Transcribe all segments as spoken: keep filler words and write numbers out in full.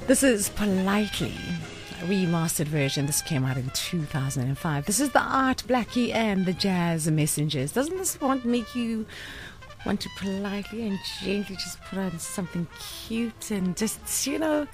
This is Politely, a remastered version. This came out in two thousand five. This is the Art Blakey and the Jazz Messengers. Doesn't this want make you want to politely and gently just put on something cute and just, you know,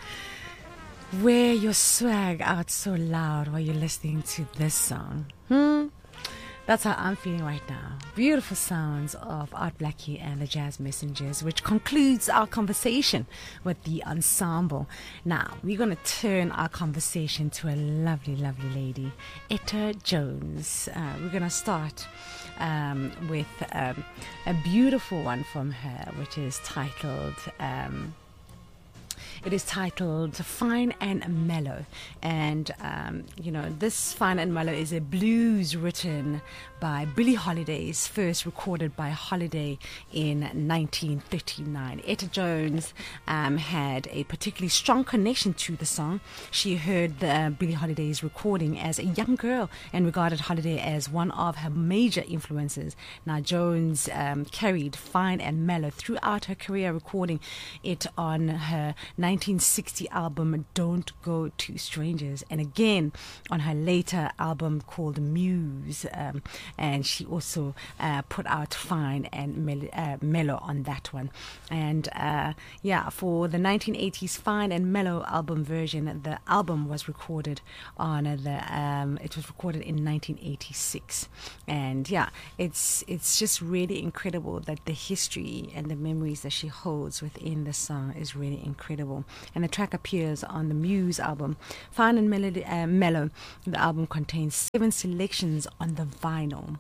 wear your swag out so loud while you're listening to this song? Hmm? That's how I'm feeling right now. Beautiful sounds of Art Blakey and the Jazz Messengers, which concludes our conversation with the ensemble. Now, we're going to turn our conversation to a lovely, lovely lady, Etta Jones. Uh, we're going to start um, with um, a beautiful one from her, which is titled... Um, It is titled Fine and Mellow. And, um, you know, this Fine and Mellow is a blues written by Billie Holiday, first recorded by Holiday in nineteen thirty-nine. Etta Jones um, had a particularly strong connection to the song. She heard the, uh, Billie Holiday's recording as a young girl and regarded Holiday as one of her major influences. Now, Jones um, carried Fine and Mellow throughout her career, recording it on her nineteen sixty album Don't Go to Strangers, and again on her later album called Muse, um, and she also uh, put out Fine and Mel- uh, Mellow on that one. And uh, yeah, for the nineteen eighties Fine and Mellow album version, the album was recorded on the um, it was recorded in nineteen eighty-six. And yeah, it's it's just really incredible that the history and the memories that she holds within the song is really incredible. And the track appears on the Muse album. Fine and Melody, uh, Mellow, the album contains seven selections on the vinyl.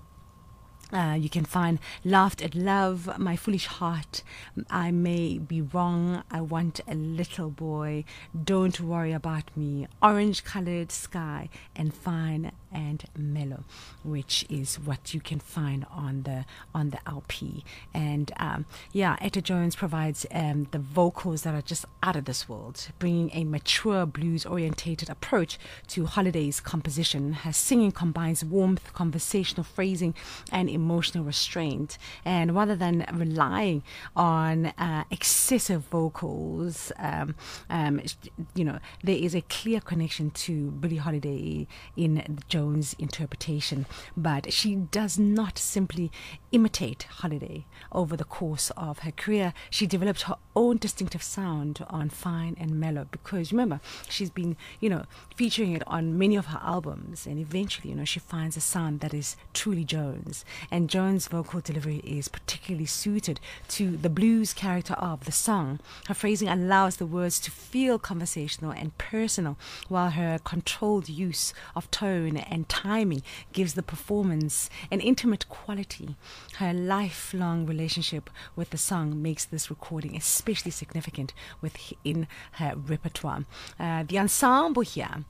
Uh, you can find Laughed at Love, My Foolish Heart, I May Be Wrong, I Want a Little Boy, Don't Worry About Me, Orange Colored Sky, and Fine and Mellow, which is what you can find on the on the L P. And um, yeah, Etta Jones provides um, the vocals that are just out of this world, bringing a mature blues-orientated approach to Holiday's composition. Her singing combines warmth, conversational phrasing, and emotional restraint. And rather than relying on uh, excessive vocals, um, um, you know, there is a clear connection to Billie Holiday in Jones' interpretation, but she does not simply imitate Holiday. Over the course of her career, she developed her own distinctive sound on Fine and Mellow, because remember, she's been, you know, featuring it on many of her albums, and eventually, you know, she finds a sound that is truly Jones. And Jones' vocal delivery is particularly suited to the blues character of the song. Her phrasing allows the words to feel conversational and personal, while her controlled use of tone and timing gives the performance an intimate quality. Her lifelong relationship with the song makes this recording especially significant within her repertoire. Uh, the ensemble here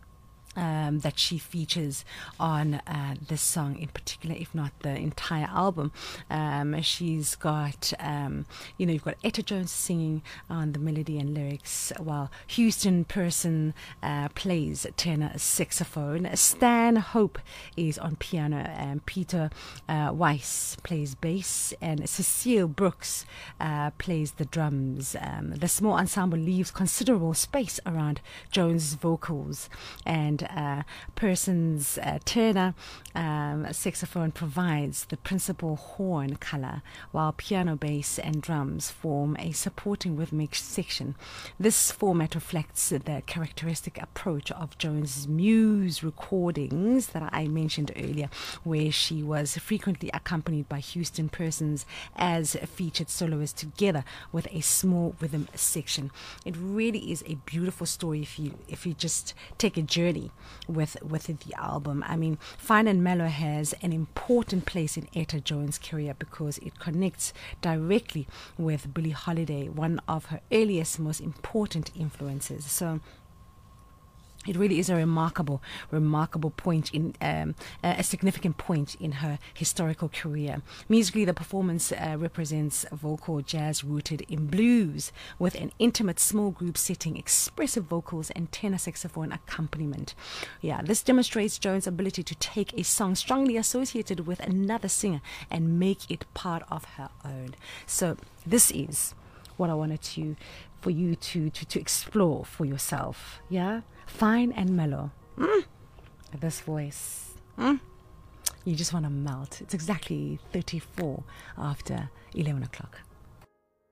Um, that she features on uh, this song in particular, if not the entire album. Um, she's got, um, you know, you've got Etta Jones singing on the melody and lyrics, while Houston Person uh, plays tenor saxophone. Stan Hope is on piano, and Peter uh, Weiss plays bass, and Cecile Brooks uh, plays the drums. Um, the small ensemble leaves considerable space around Jones' vocals, and Uh, Person's uh, Turner um, saxophone provides the principal horn color, while piano, bass, and drums form a supporting rhythmic section. This format reflects the characteristic approach of Jones' Muse recordings that I mentioned earlier, where she was frequently accompanied by Houston Persons as a featured soloist, together with a small rhythm section. It really is a beautiful story if you if you just take a journey with with the album. I mean, Fine and Mellow has an important place in Etta Jones' career because it connects directly with Billie Holiday, one of her earliest, most important influences. So it really is a remarkable, remarkable point in um, a significant point in her historical career. Musically, the performance uh, represents vocal jazz rooted in blues, with an intimate small group setting, expressive vocals, and tenor saxophone accompaniment. Yeah, this demonstrates Jones' ability to take a song strongly associated with another singer and make it part of her own. So this is what I wanted to, for you to, to, to explore for yourself. Yeah? Fine and mellow. Mm. This voice. Mm. You just want to melt. It's exactly thirty-four after eleven o'clock.